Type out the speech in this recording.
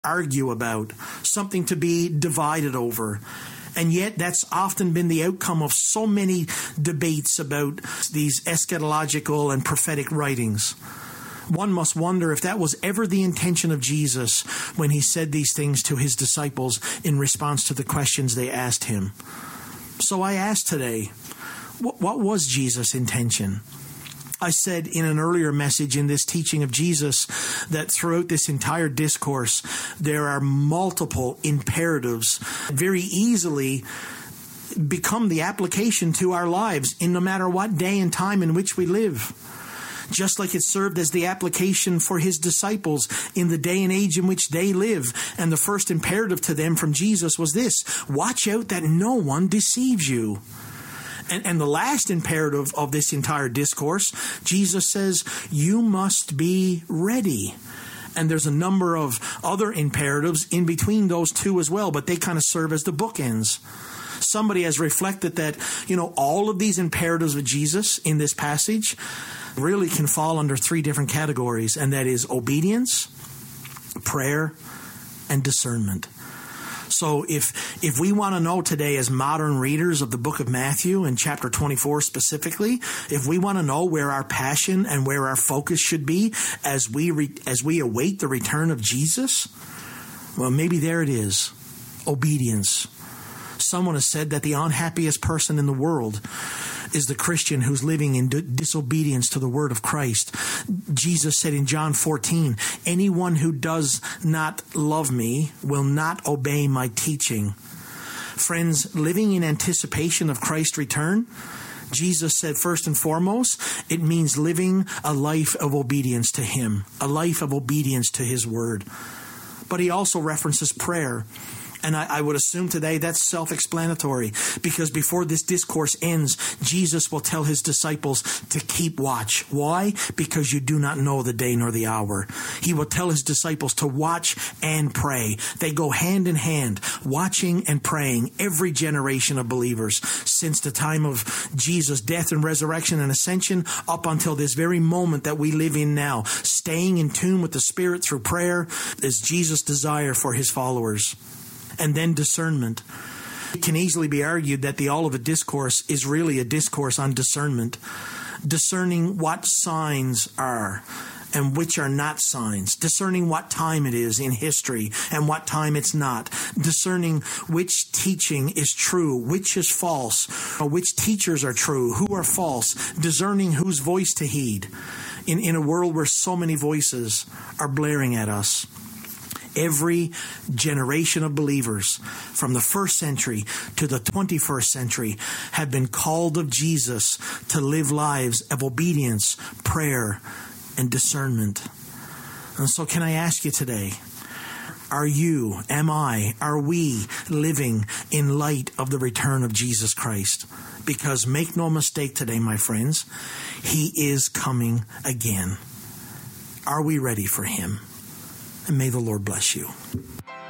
argue about, something to be divided over. And yet that's often been the outcome of so many debates about these eschatological and prophetic writings. One must wonder if that was ever the intention of Jesus when he said these things to his disciples in response to the questions they asked him. So I ask today, what was Jesus' intention? I said in an earlier message in this teaching of Jesus that throughout this entire discourse, there are multiple imperatives that very easily become the application to our lives in no matter what day and time in which we live. Just like it served as the application for his disciples in the day and age in which they live. And the first imperative to them from Jesus was this: watch out that no one deceives you. And the last imperative of this entire discourse, Jesus says, you must be ready. And there's a number of other imperatives in between those two as well, but they kind of serve as the bookends. Somebody has reflected that, all of these imperatives of Jesus in this passage really can fall under three different categories, and that is obedience, prayer, and discernment. So if we want to know today as modern readers of the book of Matthew and chapter 24 specifically, if we want to know where our passion and where our focus should be as we await the return of Jesus, well, maybe there it is, obedience. Someone has said that the unhappiest person in the world is the Christian who's living in disobedience to the word of Christ. Jesus said in John 14, anyone who does not love me will not obey my teaching. Friends, living in anticipation of Christ's return, Jesus said first and foremost, it means living a life of obedience to him, a life of obedience to his word. But he also references prayer. And I would assume today that's self-explanatory, because before this discourse ends, Jesus will tell his disciples to keep watch. Why? Because you do not know the day nor the hour. He will tell his disciples to watch and pray. They go hand in hand, watching and praying, every generation of believers since the time of Jesus' death and resurrection and ascension up until this very moment that we live in now. Staying in tune with the Spirit through prayer is Jesus' desire for his followers. And then discernment. It can easily be argued that the Olivet Discourse is really a discourse on discernment. Discerning what signs are and which are not signs. Discerning what time it is in history and what time it's not. Discerning which teaching is true, which is false, or which teachers are true, who are false. Discerning whose voice to heed in a world where so many voices are blaring at us. Every generation of believers from the first century to the 21st century have been called of Jesus to live lives of obedience, prayer, and discernment. And so can I ask you today, are we living in light of the return of Jesus Christ? Because make no mistake today, my friends, he is coming again. Are we ready for him? And may the Lord bless you.